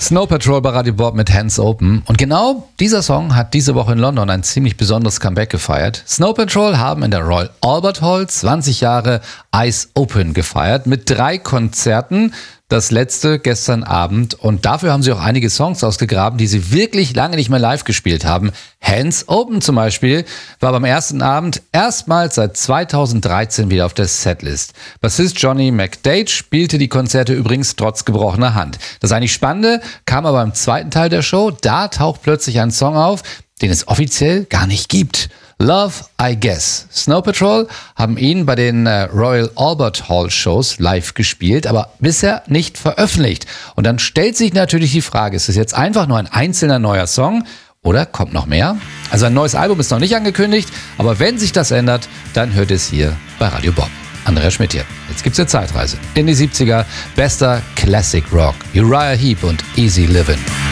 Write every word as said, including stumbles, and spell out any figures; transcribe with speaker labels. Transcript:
Speaker 1: Snow Patrol bei Radio Bob mit Hands Open. Und genau dieser Song hat diese Woche in London ein ziemlich besonderes Comeback gefeiert. Snow Patrol haben in der Royal Albert Hall zwanzig Jahre Eyes Open gefeiert mit drei Konzerten. Das letzte gestern Abend. Und dafür haben sie auch einige Songs ausgegraben, die sie wirklich lange nicht mehr live gespielt haben. Hands Open zum Beispiel war beim ersten Abend erstmals seit zweitausenddreizehn wieder auf der Setlist. Bassist Johnny McDade spielte die Konzerte übrigens trotz gebrochener Hand. Das eigentlich Spannende kam aber im zweiten Teil der Show. Da taucht plötzlich ein Song auf, den es offiziell gar nicht gibt. Love, I Guess. Snow Patrol haben ihn bei den äh, Royal Albert Hall Shows live gespielt, aber bisher nicht veröffentlicht. Und dann stellt sich natürlich die Frage, ist es jetzt einfach nur ein einzelner neuer Song oder kommt noch mehr? Also ein neues Album ist noch nicht angekündigt, aber wenn sich das ändert, dann hört es hier bei Radio Bob. Andrea Schmidt hier. Jetzt gibt's eine Zeitreise in die siebziger. Bester Classic Rock. Uriah Heep und Easy Livin'.